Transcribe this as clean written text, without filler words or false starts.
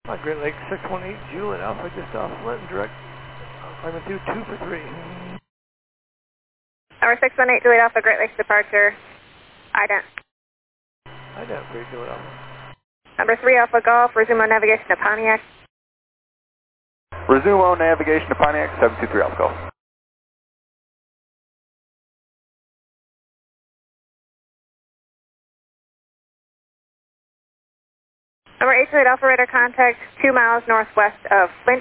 Great Lake 618 Juliet Alpha, just off Linton direct. Climbing through 2 for 3. Number 618 Juliet Alpha, Great Lakes departure. Ident. Ident for Juliet Alpha. Number 3 Alpha Golf, resume on navigation to Pontiac. Resume on navigation to Pontiac, 723 Alpha Golf. Number 8 Juliet Alpha, radar contact 2 miles northwest of Flint.